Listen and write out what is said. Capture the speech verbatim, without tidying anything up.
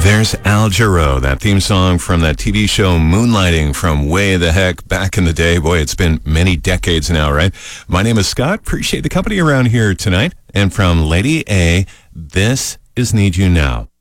There's Al Jarreau, that theme song from that T V show Moonlighting from way the heck back in the day. Boy, it's been many decades now, right? My name is Scott. Appreciate the company around here tonight. And from Lady A, this is Need You Now.